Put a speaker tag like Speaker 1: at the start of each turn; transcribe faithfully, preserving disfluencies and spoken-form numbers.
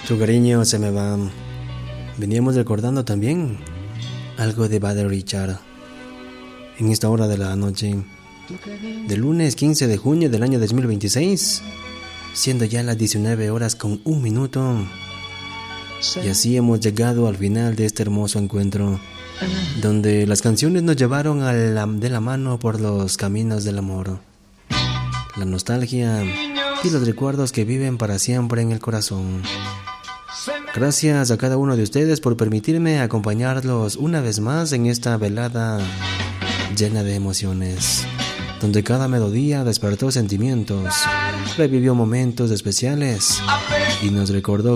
Speaker 1: Tu cariño se me va. Veníamos recordando también algo de Buddy Richard en esta hora de la noche del lunes quince de junio del año dos mil veintiséis, siendo ya las diecinueve horas con un minuto. Y así hemos llegado al final de este hermoso encuentro, donde las canciones nos llevaron a la, de la mano por los caminos del amor, la nostalgia y los recuerdos que viven para siempre en el corazón. Gracias a cada uno de ustedes por permitirme acompañarlos una vez más en esta velada llena de emociones, donde cada melodía despertó sentimientos, revivió momentos especiales y nos recordó